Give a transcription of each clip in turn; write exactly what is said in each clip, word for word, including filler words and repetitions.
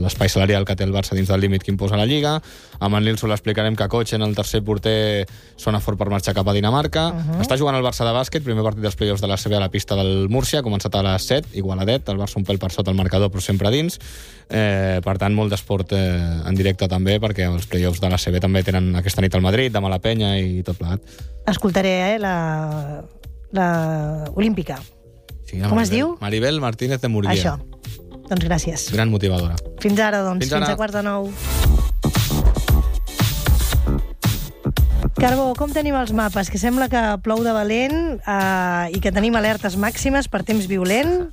l'espai salarial que té el Barça dins del límit que imposa la Lliga. Amb en Nilsson l'explicarem que Kochen, el tercer porter, sona fort per marxar cap a Dinamarca. Uh-huh. Està jugant el Barça de bàsquet, primer partit dels play-offs de l'A C B a la pista del Múrcia, ha començat a les set, igualadet, el Barça un pèl per sota el marcador, però sempre dins. Eh, per tant, molt d'esport eh, en directe també, perquè els play-offs de l'A C B també tenen aquesta nit al Madrid, demà a la Penya i tot plegat. Escoltaré eh, la, la Olímpica. Sí, Com Maribel, es diu? Maribel Martínez de Murguía. Això. Doncs gràcies. Gran motivadora. Fins ara, doncs. Fins, ara. Fins a quarts de nou. Carbó, com tenim els mapes? Que sembla que plou de valent eh, i que tenim alertes màximes per temps violent.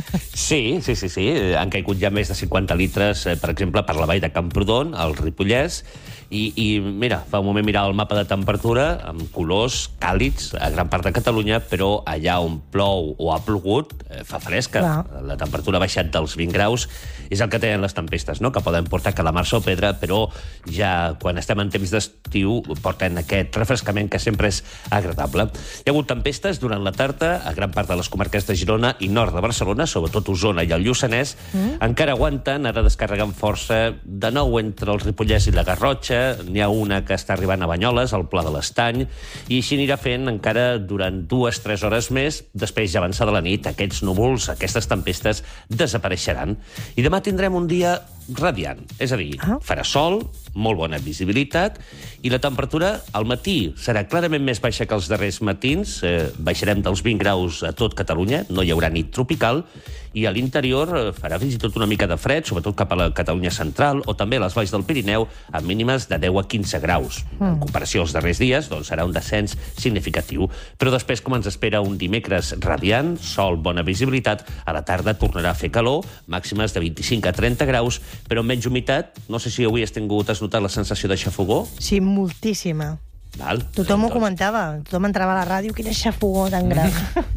Sí, sí, sí, sí. Han caigut ja més de cinquanta litres, eh, per exemple, per la vall de Camprodon, al Ripollès, i, i mira, fa un moment mirava el mapa de temperatura amb colors càlids a gran part de Catalunya, però allà on plou o ha plogut eh, fa fresca. Clar. La temperatura ha baixat dels vint graus. És el que tenen les tempestes, no? Que poden portar calamarsa o pedra, però ja quan estem en temps d'estiu porten aquest refrescament que sempre és agradable. Hi ha hagut tempestes durant la tarda a gran part de les comarques de Girona i nord de Barcelona, sobretot Osona i el Lluçanès. Mm. Encara aguanten, ara descarregant força, de nou entre el Ripollès i la Garrotxa. N'hi ha una que està arribant a Banyoles, al Pla de l'Estany, i així anirà fent encara durant dues, tres hores més. Després, ja avançada la nit, aquests núvols, aquestes tempestes desapareixeran. I demà tindrem un dia radiant, és a dir, ah. farà sol, molt bona visibilitat, i la temperatura al matí serà clarament més baixa que els darrers matins, eh, baixarem dels vint graus a tot Catalunya, no hi haurà nit tropical, i a l'interior farà fins i tot una mica de fred, sobretot cap a la Catalunya central, o també a les valls del Pirineu, amb mínimes de deu a quinze graus. Mm. En comparació als darrers dies, doncs serà un descens significatiu. Però després, com ens espera un dimecres radiant, sol, bona visibilitat, a la tarda tornarà a fer calor, màximes de vint-i-cinc a trenta graus, però amb menys humitat. No sé si avui has tingut, has notat la sensació de xafogó? Sí, moltíssima. Val. Tothom ho comentava, tothom entrava a la ràdio, quina xafogó tan gran.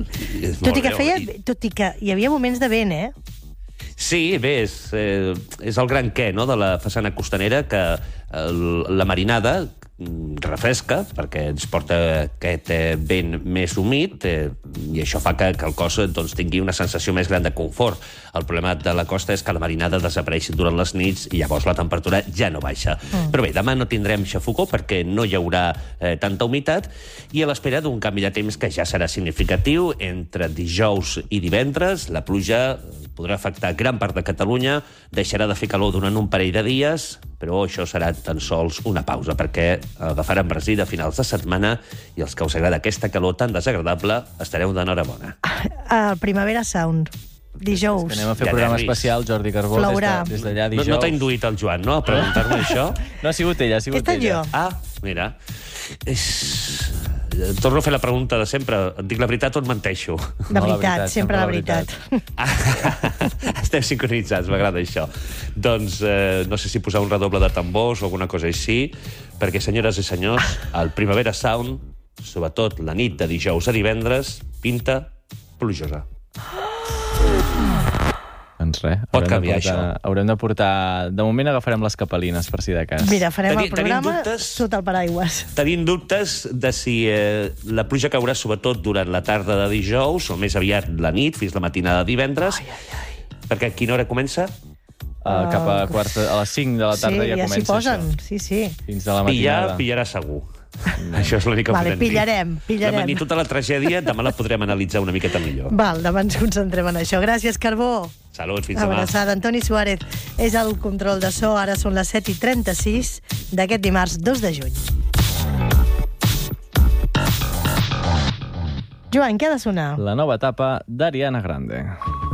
tot i que feia, tot i que hi havia moments de vent, eh? Sí, bé, és, eh, és el gran què, no?, de la façana costanera, que el, la marinada refresca, perquè ens porta aquest eh, vent més humit, eh, i això fa que, que el cos doncs, tingui una sensació més gran de confort. El problema de la costa és que la marinada desapareix durant les nits i llavors la temperatura ja no baixa. Mm. Però bé, demà no tindrem xafogó perquè no hi haurà eh, tanta humitat, i a l'espera d'un canvi de temps que ja serà significatiu. Entre dijous i divendres la pluja podrà afectar gran part de Catalunya, deixarà de fer calor durant un parell de dies, però això serà tan sols una pausa, perquè agafaran brasida a finals de setmana, i els que us agrada aquesta calor tan desagradable estareu d'enhorabona. El Primavera Sound. Dijous. És que anem a fer ja programa especial, Jordi Carbó, Flaurà. des d'allà de, dijous. No, no t'ha induït el Joan, no?, a preguntar-me això? No ha sigut ella, ha sigut Esta ella. jo. Ah, mira. És... Torno a fer la pregunta de sempre. Et dic la veritat o et menteixo? La No, la veritat, veritat, sempre la veritat. Estem sincronitzats, m'agrada això. Doncs eh, no sé si posar un redoble de tambors o alguna cosa així, perquè, senyores i senyors, el Primavera Sound, sobretot la nit de dijous a divendres, pinta plujosa. Doncs res, Pot haurem canviar, de portar, això. haurem de portar... De moment agafarem les capelines, per si de cas. Mira, farem Teni- el programa tenim dubtes? sota el paraigües. Tenim dubtes de si eh, la pluja caurà sobretot durant la tarda de dijous, o més aviat la nit, fins la matinada de divendres, ai, ai, ai. Perquè a quina hora comença? Uh, cap a, quarta, a les cinc de la tarda sí, ja ja s'hi comença posen. això. Sí, sí. Fins de la Pillar, matinada. pillarà segur. Això és l'únic que Vale, podem dir. pillarem, pillarem. La magnitud de la tragèdia demà la podrem analitzar una miqueta millor. Val, demà ens concentrem en això. Gràcies, Carbó. Salut, fins demà. Abraçada. Antoni Suárez és el control de so. Ara són les set i trenta-sis d'aquest dimarts dos de juny. Joan, què ha de sonar? La nova etapa d'Ariana Grande.